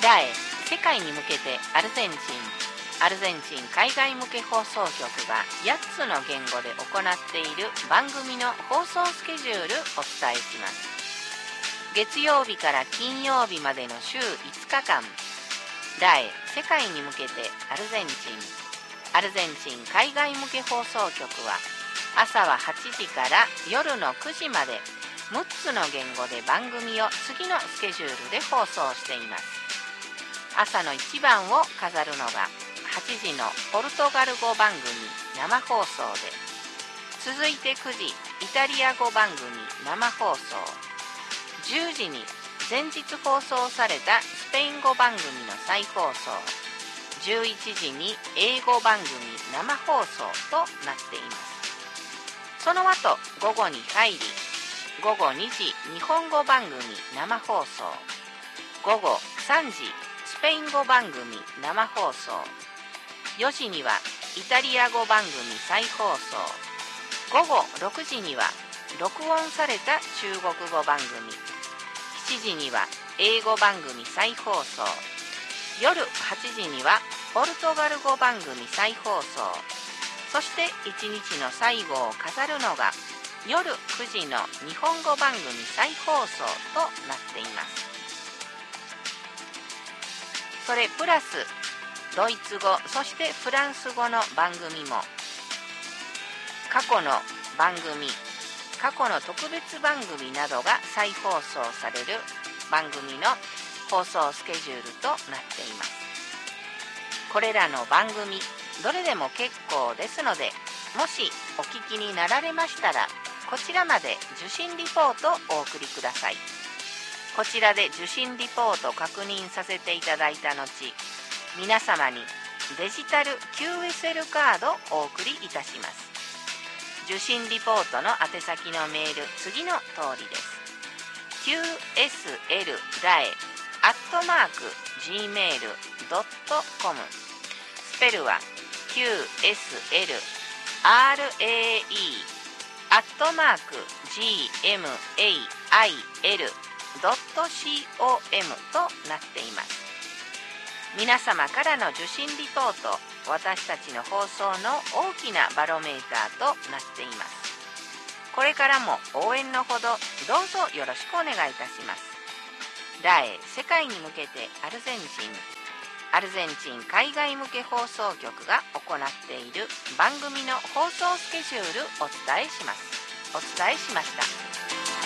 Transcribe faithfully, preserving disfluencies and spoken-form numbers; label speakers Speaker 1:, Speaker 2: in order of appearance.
Speaker 1: ラエ世界に向けてアルゼンチンアルゼンチン海外向け放送局がやっつの言語で行っている番組の放送スケジュールお伝えします。月曜日から金曜日までの週いつかかん、ラエ世界に向けてアルゼンチンアルゼンチン海外向け放送局は朝ははちじから夜のくじまでむっつの言語で番組を次のスケジュールで放送しています。朝のいちばんを飾るのがはちじのポルトガル語番組生放送で、続いてくじイタリア語番組生放送、じゅうじに前日放送されたスペイン語番組の再放送、じゅういちじに英語番組生放送となっています。その後午後に入り、ごごにじ日本語番組生放送、ごごさんじスペイン語番組生放送、よじにはイタリア語番組再放送、ごごろくじには録音された中国語番組、しちじには英語番組再放送、夜はちじにはポルトガル語番組再放送、そしていちにちの最後を飾るのが夜くじの日本語番組再放送となっています。それプラスドイツ語、そしてフランス語の番組も、過去の番組、過去の特別番組などが再放送される番組の放送スケジュールとなっています。これらの番組どれでも結構ですので、もしお聞きになられましたらこちらまで受信リポートをお送りください。こちらで受信リポートを確認させていただいた後、皆様にデジタル キューエスエル カードをお送りいたします。受信リポートの宛先のメール、次の通りです。 キューエスエル ラエ アットマーク ジーメール ドットコム、 スペルは キューエスエル アールエーイー アットマーク ジーエムエーアイエル ドットコム となっています。皆様からの受信リポート、私たちの放送の大きなバロメーターとなっています。これからも応援のほどどうぞよろしくお願いいたします。ラエ世界に向けてアルゼンチンアルゼンチン海外向け放送局が行っている番組の放送スケジュールをお伝えします。お伝えしました。